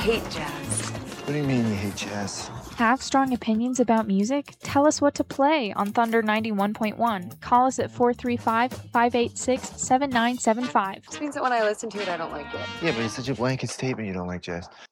hate jazz. What do you mean you hate jazz? Have strong opinions about music? Tell us what to play on Thunder 91.1. Call us at 435-586-7975. Which means that when I listen to it, I don't like it. Yeah, but it's such a blanket statement you don't like jazz.